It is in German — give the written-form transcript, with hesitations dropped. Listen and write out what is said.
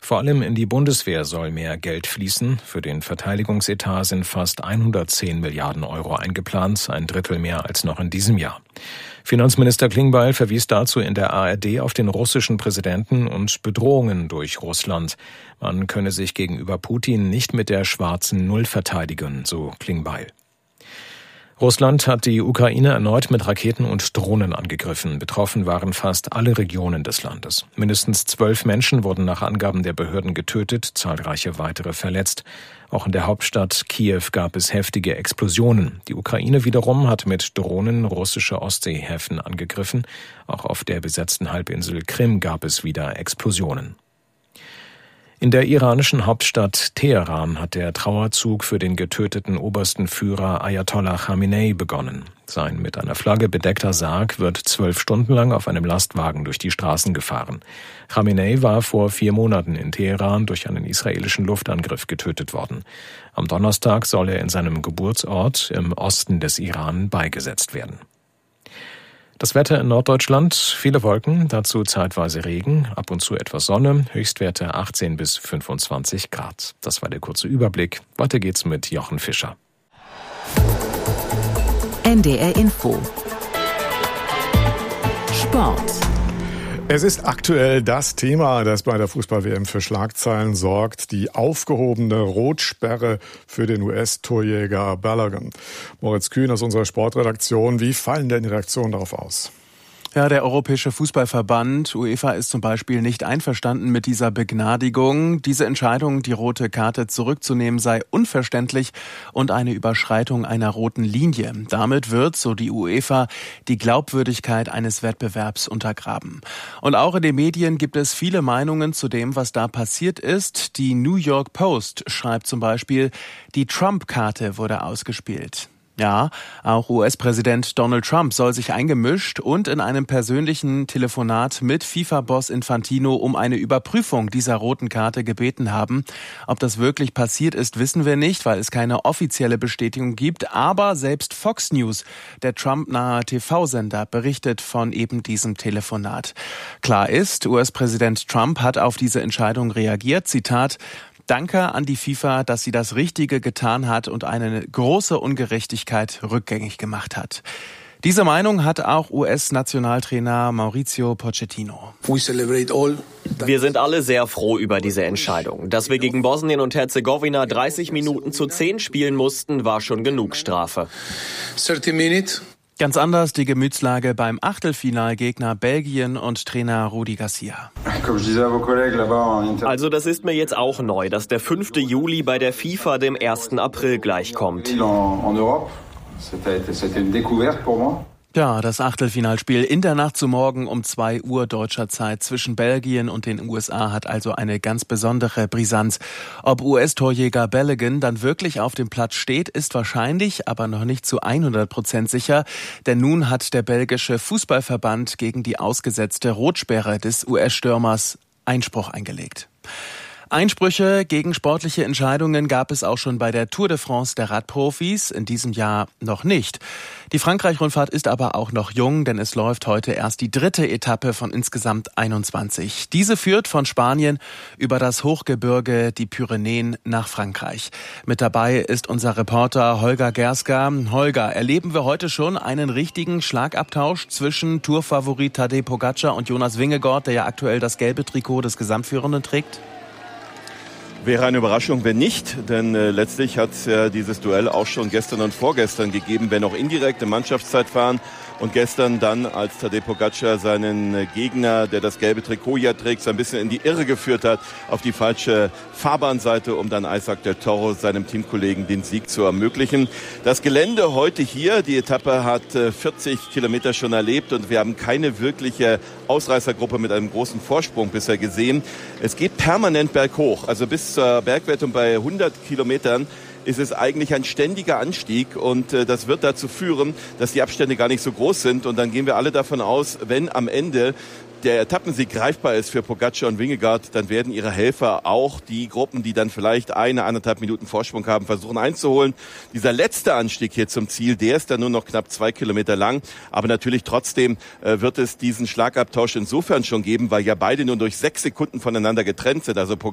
Vor allem in die Bundeswehr soll mehr Geld fließen. Für den Verteidigungsetat sind fast 110 Milliarden Euro eingeplant, ein Drittel mehr als noch in diesem Jahr. Finanzminister Klingbeil verwies dazu in der ARD auf den russischen Präsidenten und Bedrohungen durch Russland. Man könne sich gegenüber Putin nicht mit der schwarzen Null verteidigen, so Klingbeil. Russland hat die Ukraine erneut mit Raketen und Drohnen angegriffen. Betroffen waren fast alle Regionen des Landes. Mindestens 12 Menschen wurden nach Angaben der Behörden getötet, zahlreiche weitere verletzt. Auch in der Hauptstadt Kiew gab es heftige Explosionen. Die Ukraine wiederum hat mit Drohnen russische Ostseehäfen angegriffen. Auch auf der besetzten Halbinsel Krim gab es wieder Explosionen. In der iranischen Hauptstadt Teheran hat der Trauerzug für den getöteten obersten Führer Ayatollah Khamenei begonnen. Sein mit einer Flagge bedeckter Sarg wird 12 Stunden lang auf einem Lastwagen durch die Straßen gefahren. Khamenei war vor 4 Monaten in Teheran durch einen israelischen Luftangriff getötet worden. Am Donnerstag soll er in seinem Geburtsort im Osten des Iran beigesetzt werden. Das Wetter in Norddeutschland, viele Wolken, dazu zeitweise Regen, ab und zu etwas Sonne, Höchstwerte 18 bis 25 Grad. Das war der kurze Überblick. Weiter geht's mit Jochen Fischer. NDR Info. Sport. Es ist aktuell das Thema, das bei der Fußball-WM für Schlagzeilen sorgt, die aufgehobene Rotsperre für den US-Torjäger Balogun. Moritz Kühn aus unserer Sportredaktion, wie fallen denn die Reaktionen darauf aus? Ja, der Europäische Fußballverband UEFA ist zum Beispiel nicht einverstanden mit dieser Begnadigung. Diese Entscheidung, die rote Karte zurückzunehmen, sei unverständlich und eine Überschreitung einer roten Linie. Damit wird, so die UEFA, die Glaubwürdigkeit eines Wettbewerbs untergraben. Und auch in den Medien gibt es viele Meinungen zu dem, was da passiert ist. Die New York Post schreibt zum Beispiel, die Trump-Karte wurde ausgespielt. Ja, auch US-Präsident Donald Trump soll sich eingemischt und in einem persönlichen Telefonat mit FIFA-Boss Infantino um eine Überprüfung dieser roten Karte gebeten haben. Ob das wirklich passiert ist, wissen wir nicht, weil es keine offizielle Bestätigung gibt. Aber selbst Fox News, der Trump-nahe TV-Sender, berichtet von eben diesem Telefonat. Klar ist, US-Präsident Trump hat auf diese Entscheidung reagiert. Zitat: Danke an die FIFA, dass sie das Richtige getan hat und eine große Ungerechtigkeit rückgängig gemacht hat. Diese Meinung hat auch US-Nationaltrainer Mauricio Pochettino. Wir sind alle sehr froh über diese Entscheidung. Dass wir gegen Bosnien und Herzegowina 30 Minuten zu 10 spielen mussten, war schon genug Strafe. 30 Minuten. Ganz anders die Gemütslage beim Achtelfinalgegner Belgien und Trainer Rudi Garcia. Also das ist mir jetzt auch neu, dass der 5. Juli bei der FIFA dem 1. April gleichkommt. Ja, das Achtelfinalspiel in der Nacht zu morgen um 2 Uhr deutscher Zeit zwischen Belgien und den USA hat also eine ganz besondere Brisanz. Ob US-Torjäger Balogun dann wirklich auf dem Platz steht, ist wahrscheinlich, aber noch nicht zu 100% sicher, denn nun hat der belgische Fußballverband gegen die ausgesetzte Rotsperre des US-Stürmers Einspruch eingelegt. Einsprüche gegen sportliche Entscheidungen gab es auch schon bei der Tour de France der Radprofis, in diesem Jahr noch nicht. Die Frankreich-Rundfahrt ist aber auch noch jung, denn es läuft heute erst die 3. Etappe von insgesamt 21. Diese führt von Spanien über das Hochgebirge, die Pyrenäen, nach Frankreich. Mit dabei ist unser Reporter Holger Gerska. Holger, erleben wir heute schon einen richtigen Schlagabtausch zwischen Tourfavorit Tadej Pogačar und Jonas Vingegaard, der ja aktuell das gelbe Trikot des Gesamtführenden trägt? Wäre eine Überraschung, wenn nicht, denn letztlich hat es ja dieses Duell auch schon gestern und vorgestern gegeben, wenn auch indirekt im Mannschaftszeitfahren. Und gestern dann, als Tadej Pogačar seinen Gegner, der das gelbe Trikot ja trägt, so ein bisschen in die Irre geführt hat, auf die falsche Fahrbahnseite, um dann Isaac del Toro, seinem Teamkollegen, den Sieg zu ermöglichen. Das Gelände heute hier, die Etappe hat 40 Kilometer schon erlebt und wir haben keine wirkliche Ausreißergruppe mit einem großen Vorsprung bisher gesehen. Es geht permanent berghoch, also bis zur Bergwertung bei 100 Kilometern ist es eigentlich ein ständiger Anstieg und das wird dazu führen, dass die Abstände gar nicht so groß sind und dann gehen wir alle davon aus, wenn am Ende der Etappensieg greifbar ist für Pogačar und Vingegaard, dann werden ihre Helfer auch die Gruppen, die dann vielleicht 1,5 Minuten Vorsprung haben, versuchen einzuholen. Dieser letzte Anstieg hier zum Ziel, der ist dann nur noch knapp 2 Kilometer lang. Aber natürlich trotzdem wird es diesen Schlagabtausch insofern schon geben, weil ja beide nur durch 6 Sekunden voneinander getrennt sind. Also